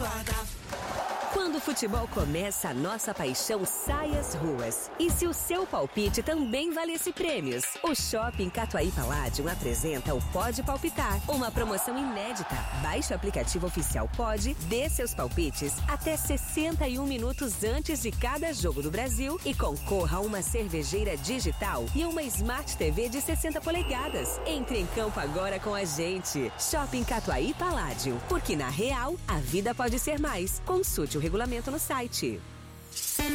Quando o futebol começa, a nossa paixão sai às ruas. E se o seu palpite também valesse prêmios? O Shopping Catuaí Palladium apresenta o Pode Palpitar, uma promoção inédita. Baixe o aplicativo oficial Pode, dê seus palpites até 61 minutos antes de cada jogo do Brasil e concorra a uma cervejeira digital e uma Smart TV de 60 polegadas. Entre em campo agora com a gente. Shopping Catuaí Palladium, porque na real, a vida pode ser mais. Consulte o regulamento no site.